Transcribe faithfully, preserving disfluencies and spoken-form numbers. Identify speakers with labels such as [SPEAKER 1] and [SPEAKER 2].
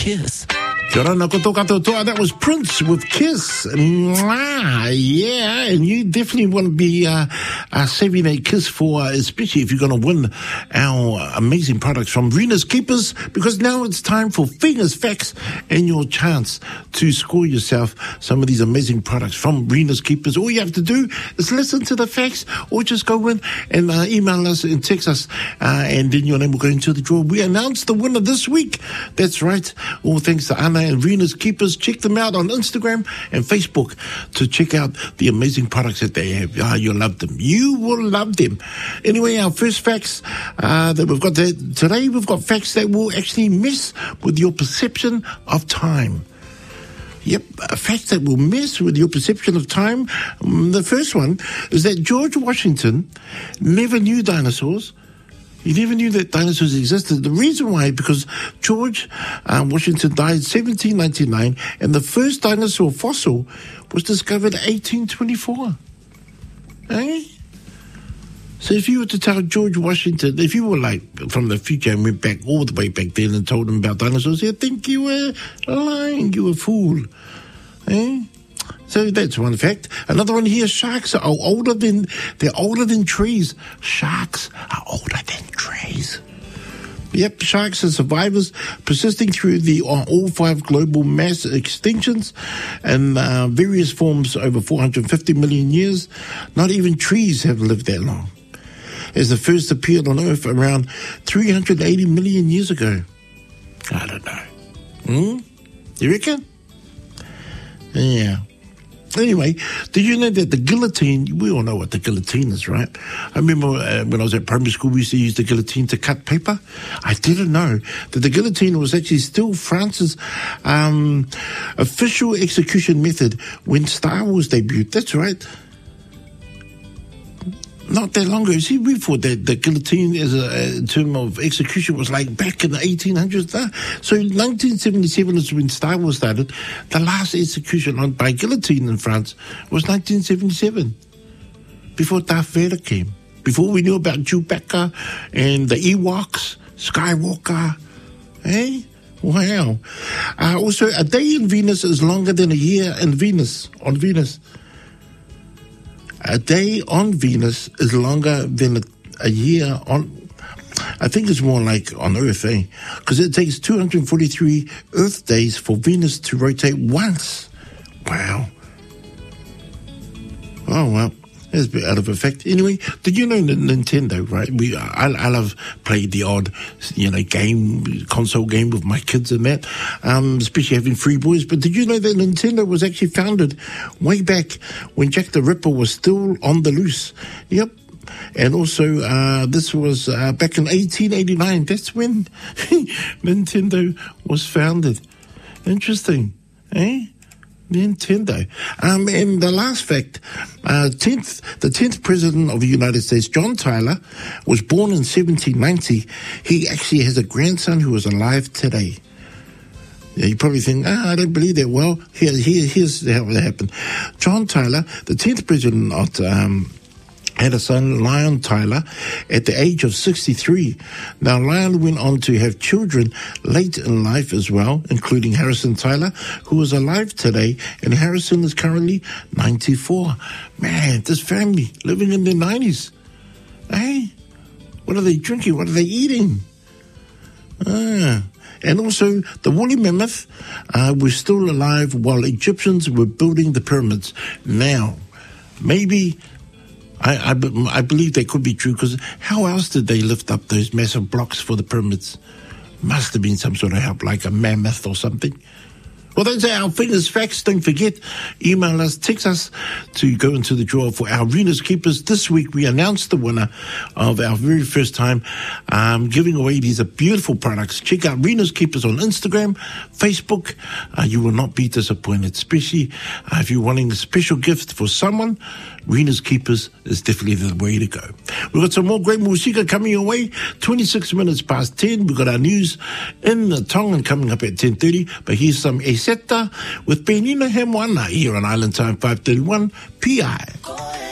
[SPEAKER 1] Kiss.
[SPEAKER 2] Kia ora, nā koto katoa toa. That was Prince with Kiss. Mwah, yeah, and you definitely want to be uh, uh, saving a kiss for, uh, especially if you're going to win our amazing products from Rena's Keepers, because now it's time for Fingers Facts and your chance to score yourself some of these amazing products from Rena's Keepers. All you have to do is listen to the facts or just go in and uh, email us and text us, uh, and then your name will go into the draw. We announced the winner this week. That's right. All thanks to Anna and Rena's Keepers. Check them out on Instagram and Facebook to check out the amazing products that they have. Ah, you'll love them. You will love them. Anyway, our first facts uh, that we've got there, today, we've got facts that will actually mess with your perception of time. Yep, a fact that will mess with your perception of time. Um, the first one is that George Washington never knew dinosaurs. He never knew that dinosaurs existed. The reason why, because George uh, Washington died in seventeen ninety-nine, and the first dinosaur fossil was discovered in eighteen twenty-four. Eh? So if you were to tell George Washington, if you were like from the future and went back all the way back then and told him about dinosaurs, he'd think you were lying, you were a fool. Eh? So that's one fact. Another one here, sharks are older than, they're older than trees. Sharks are older than trees. Yep, sharks are survivors persisting through the uh, all five global mass extinctions and uh, various forms over four hundred fifty million years. Not even trees have lived that long. As the first appeared on Earth around three hundred eighty million years ago. I don't know. Hmm? You reckon? Yeah. Anyway, did you know that the guillotine, we all know what the guillotine is, right? I remember uh, when I was at primary school, we used to use the guillotine to cut paper. I didn't know that the guillotine was actually still France's um, official execution method when Star Wars debuted. That's right. Not that long ago. See, we thought that the guillotine as a, in terms of execution was like back in the eighteen hundreds. So nineteen seventy-seven is when Star Wars started. The last execution on by guillotine in France was nineteen seventy-seven, before Darth Vader came, before we knew about Chewbacca and the Ewoks, Skywalker. Hey? Wow. Uh, also, a day in Venus is longer than a year in Venus, on Venus. A day on Venus is longer than a, a year on, I think it's more like on Earth, eh? Because it takes two hundred forty-three Earth days for Venus to rotate once. Wow. Oh, well, that's a bit out of effect. Anyway, did you know that Nintendo, right? We, I, I love playing the odd, you know, game, console game with my kids and that, um, especially having three boys. But did you know that Nintendo was actually founded way back when Jack the Ripper was still on the loose? Yep. And also, uh, this was uh, back in eighteen eighty-nine. That's when Nintendo was founded. Interesting, eh? Nintendo. Um, and the last fact, uh, tenth, the tenth president of the United States, John Tyler, was born in seventeen ninety. He actually has a grandson who is alive today. Yeah, you probably think, ah, I don't believe that. Well, here, here, here's how it happened. John Tyler, the tenth president of, um, had a son, Lyon Tyler, at the age of sixty-three. Now, Lyon went on to have children late in life as well, including Harrison Tyler, who is alive today, and Harrison is currently ninety-four. Man, this family living in their nineties. Hey, what are they drinking? What are they eating? Ah. And also, the woolly mammoth uh, was still alive while Egyptians were building the pyramids. Now, maybe... I, I, I believe they could be true, because how else did they lift up those massive blocks for the pyramids? Must have been some sort of help, like a mammoth or something. Well, those are our Fingers Facts. Don't forget, email us, text us to go into the draw for our Rena's Keepers. This week, we announced the winner of our very first time um, giving away these beautiful products. Check out Rena's Keepers on Instagram, Facebook. Uh, you will not be disappointed, especially uh, if you're wanting a special gift for someone. Rena's Keepers is definitely the way to go. We've got some more great musika coming your way. twenty-six minutes past ten. We've got our news in the Tongan coming up at ten thirty. But here's some Eseta with Penina Hemwana here on Island Time five thirty-one P I.